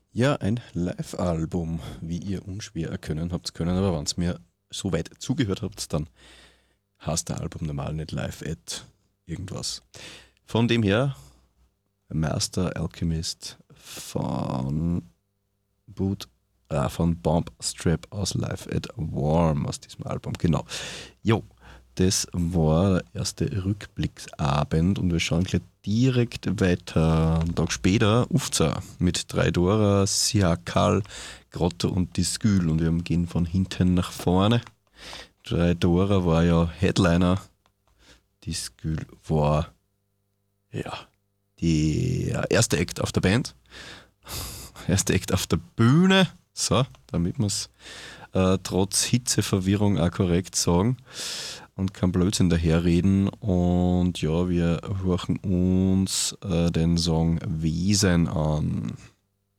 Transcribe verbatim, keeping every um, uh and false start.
Ja, ein Live-Album, wie ihr unschwer erkennen habt können, aber wenn ihr mir so weit zugehört habt, dann heißt der Album normal nicht Live at irgendwas. Von dem her, Master Alchemist von Boot, äh, von Bomb Strap aus Live at Warm aus diesem Album, genau. Jo, das war der erste Rückblicksabend und wir schauen gleich direkt weiter. Einen Tag später, Ufza mit drei Dora, Siakal, Grotte und Disgül und wir gehen von hinten nach vorne. Drei Dora war ja Headliner, Disgül war ja die erste Act auf der Band, erste Act auf der Bühne, so, damit wir es äh, trotz Hitzeverwirrung auch korrekt sagen und kein Blödsinn daherreden. Und ja, wir hören uns äh, den Song Wesen an.